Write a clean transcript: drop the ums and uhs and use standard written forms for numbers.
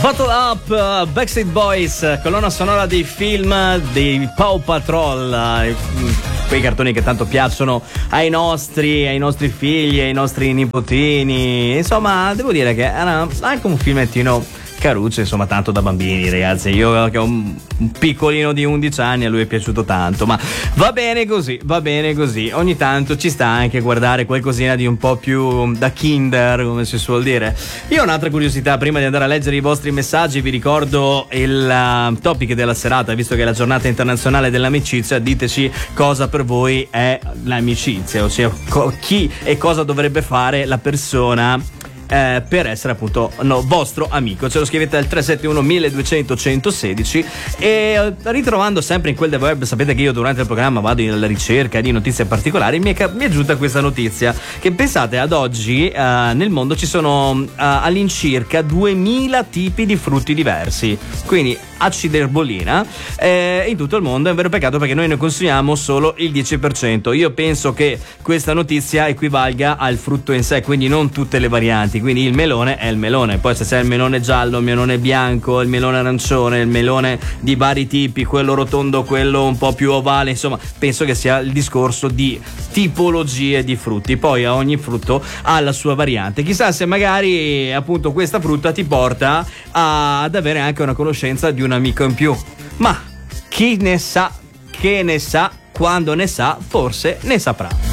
Bottle Up, Backstreet Boys, colonna sonora dei film dei Paw Patrol, quei cartoni che tanto piacciono ai nostri figli, ai nostri nipotini. Insomma, devo dire che era anche un filmettino caruccio, insomma, tanto da bambini, ragazzi. Io che ho un piccolino di 11 anni, a lui è piaciuto tanto, ma va bene così, va bene così. Ogni tanto ci sta anche guardare qualcosina di un po' più da kinder, come si suol dire. Io ho un'altra curiosità, prima di andare a leggere i vostri messaggi, vi ricordo il topic della serata, visto che è la giornata internazionale dell'amicizia. Diteci cosa per voi è l'amicizia, ossia chi e cosa dovrebbe fare la persona per essere appunto vostro amico. Ce lo scrivete al 371 1200 116 e ritrovando sempre in quel del web, sapete che io durante il programma vado alla ricerca di notizie particolari. Mi è giunta questa notizia che, pensate, ad oggi nel mondo ci sono all'incirca 2000 tipi di frutti diversi, quindi acciderbolina in tutto il mondo. È un vero peccato perché noi ne consumiamo solo il 10%. Io penso che questa notizia equivalga al frutto in sé, quindi non tutte le varianti. Quindi il melone è il melone, poi se c'è il melone giallo, il melone bianco, il melone arancione, il melone di vari tipi, quello rotondo, quello un po' più ovale, insomma penso che sia il discorso di tipologie di frutti. Poi a ogni frutto ha la sua variante. Chissà se magari appunto questa frutta ti porta ad avere anche una conoscenza di un amico in più, ma chi ne sa, che ne sa, quando ne sa forse ne saprà.